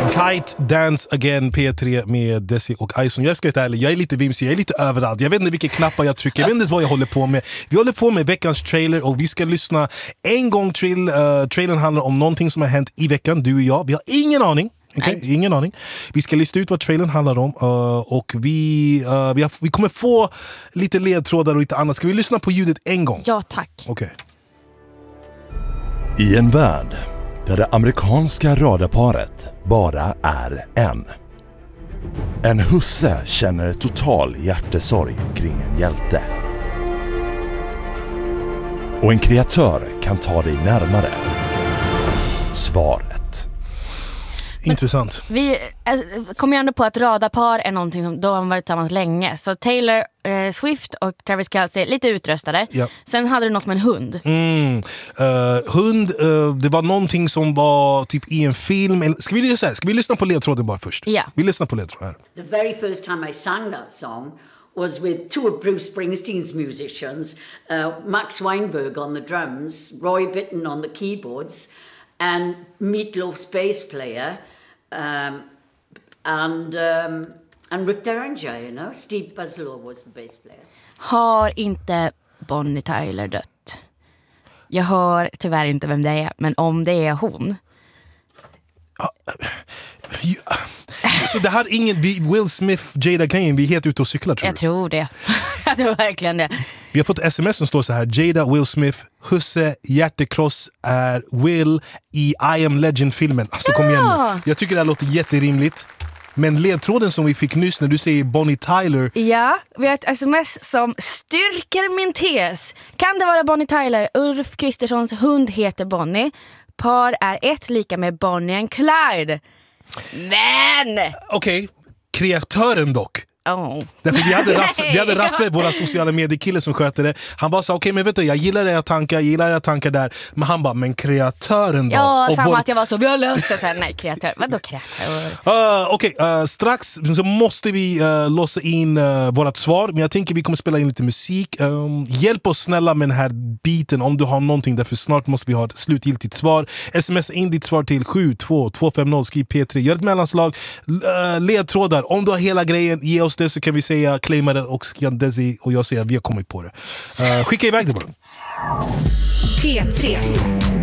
Kite Dance Again, P3 med Desi och Ison. Jag ska vara ärlig, jag är lite vimsig, jag är lite överallt. Jag vet inte vilka knappar jag trycker, jag vet inte vad jag håller på med. Vi håller på med veckans trailer och vi ska lyssna en gång till. Trailern handlar om någonting som har hänt i veckan, du och jag. Vi har ingen aning. Okay, ingen aning. Vi ska lista ut vad trailern handlar om och vi kommer få lite ledtrådar och lite annat. Ska vi lyssna på ljudet en gång? Ja, tack. Okej. I en värld där det amerikanska radarparet bara är en. En husse känner total hjärtesorg kring en hjälte. Och en kreatör kan ta dig närmare svaret. Intressant. Vi kommer ju ändå på att radarpar är någonting som då har varit tillsammans länge. Så Taylor Swift och Travis Kelce lite utröstade. Ja. Sen hade du något med en hund. Hund, det var någonting som var typ i en film. Ska vi lyssna på ledtråden bara först? Ja. Vi lyssnar på ledtråden här. The very first time I sang that song was with two of Bruce Springsteen's musicians, Max Weinberg on the drums, Roy Bittan on the keyboards, and Meatloaf's bass player, and Rick Derringer, you know. Steve Buzzlaw was the bass player. Har inte Bonnie Tyler dött? Jag hör tyvärr inte vem det är, men om det är hon. Så det här är ingen Will Smith, Jada Kane, vi är helt ute och cyklar, tror du? Jag tror det. Jag tror verkligen det. Vi har fått sms som står så här: Jada, Will Smith, husse, hjärtekross är Will i I Am Legend-filmen. Alltså kom igen nu. Jag tycker det här låter jätterimligt. Men ledtråden som vi fick nyss när du säger Bonnie Tyler. Ja, vi har ett sms som styrker min tes. Kan det vara Bonnie Tyler? Ulf Kristerssons hund heter Bonnie. Par är ett lika med Bonnie and Clyde. Men! Okej, kreatören dock. Därför vi hade Raffe, våra sociala mediekille som sköter det. Han bara sa, okej, men vet du, jag gillar era tankar där. Men han bara, men kreatören då? Ja, samma att jag var så, vi har löst det sen. Nej, kreatör, vadå kreatör? Okej, strax så måste vi låsa in vårat svar. Men jag tänker vi kommer spela in lite musik. Hjälp oss snälla med den här biten om du har någonting. Därför snart måste vi ha ett slutgiltigt svar. SMS in ditt svar till 72250, skriv P3. Gör ett mellanslag, ledtrådar. Om du har hela grejen, ge oss det så kan vi säga claima det och Desi och jag säger att vi har kommit på det. Skicka iväg det bara. P3